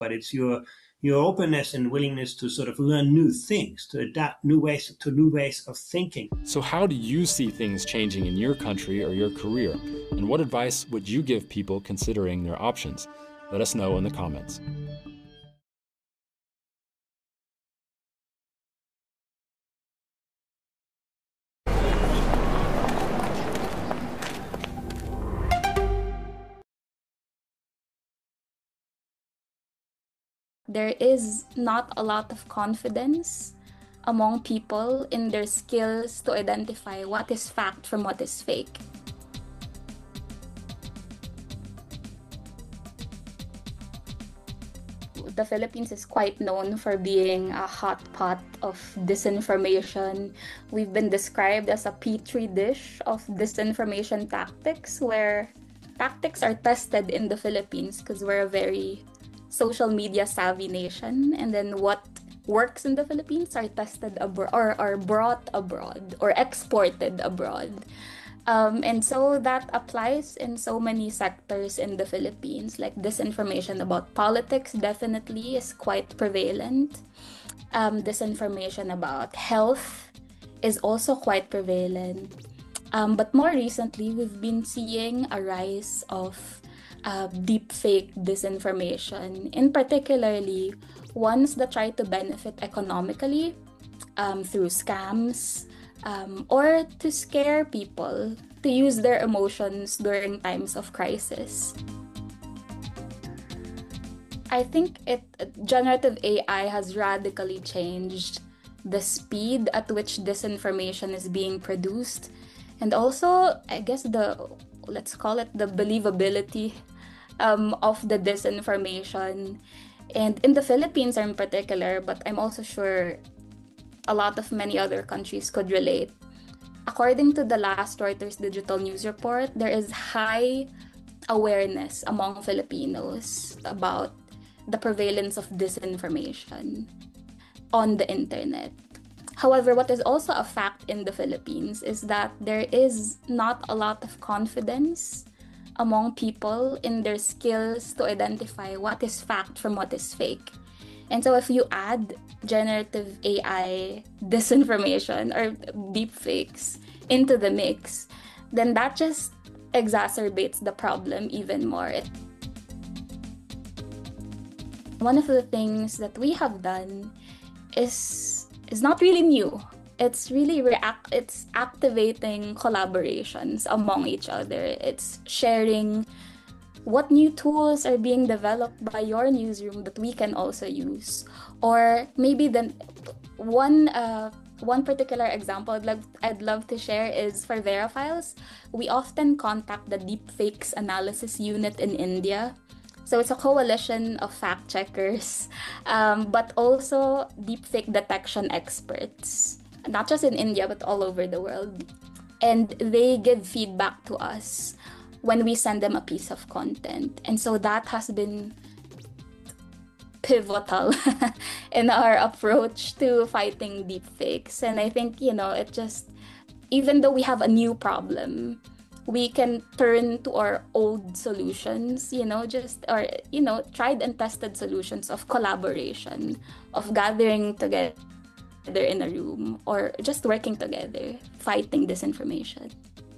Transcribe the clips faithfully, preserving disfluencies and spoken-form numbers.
but it's your your openness and willingness to sort of learn new things, to adapt new ways to new ways of thinking. So how do you see things changing in your country or your career? And what advice would you give people considering their options? Let us know in the comments. There is not a lot of confidence among people in their skills to identify what is fact from what is fake. The Philippines is quite known for being a hot pot of disinformation. We've been described as a petri dish of disinformation tactics, where tactics are tested in the Philippines because we're a very social media savvy nation, and then what works in the Philippines are tested abroad or are brought abroad or exported abroad. Um, and so that applies in so many sectors in the Philippines. Like disinformation about politics definitely is quite prevalent. Um, disinformation about health is also quite prevalent. Um, but more recently, we've been seeing a rise of uh, deepfake disinformation, in particularly ones that try to benefit economically um, through scams, Um, or to scare people to use their emotions during times of crisis. I think it generative A I has radically changed the speed at which disinformation is being produced, and also, I guess, the let's call it the believability um, of the disinformation. And in the Philippines in particular, but I'm also sure a lot of many other countries could relate. According to the last Reuters Digital News report, there is high awareness among Filipinos about the prevalence of disinformation on the internet. However, what is also a fact in the Philippines is that there is not a lot of confidence among people in their skills to identify what is fact from what is fake. And so if you add generative A I disinformation or deepfakes into the mix, then that just exacerbates the problem even more. One of the things that we have done is is not really new. It's really react it's activating collaborations among each other. It's sharing what new tools are being developed by your newsroom that we can also use. Or maybe then one uh, one particular example I'd love, I'd love to share is for VeriFiles. We often contact the Deepfakes Analysis Unit in India. So it's a coalition of fact checkers, um, but also deepfake detection experts, not just in India, but all over the world. And they give feedback to us when we send them a piece of content. And so that has been pivotal in our approach to fighting deepfakes. And I think, you know, it just, even though we have a new problem, we can turn to our old solutions, you know, just, or, you know, tried and tested solutions of collaboration, of gathering together in a room, or just working together, fighting disinformation.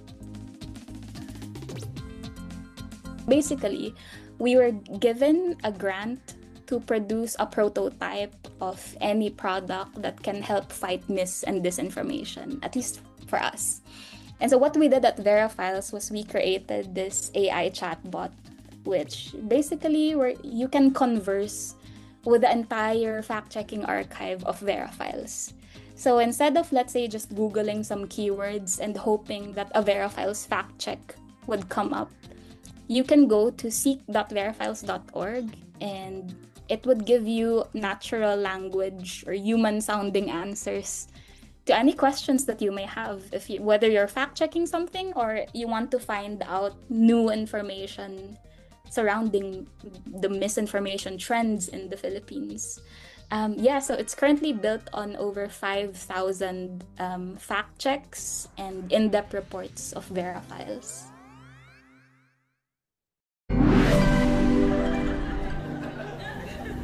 Basically, we were given a grant to produce a prototype of any product that can help fight mis and disinformation, at least for us. And so what we did at VeriFiles was we created this A I chatbot, which basically where you can converse with the entire fact-checking archive of VeriFiles. So instead of, let's say, just Googling some keywords and hoping that a VeriFiles fact check would come up, you can go to seek dot verifiles dot org and it would give you natural language or human sounding answers to any questions that you may have, if you, whether you're fact checking something or you want to find out new information surrounding the misinformation trends in the Philippines. Um, yeah, so it's currently built on over five thousand um, fact checks and in-depth reports of VeriFiles.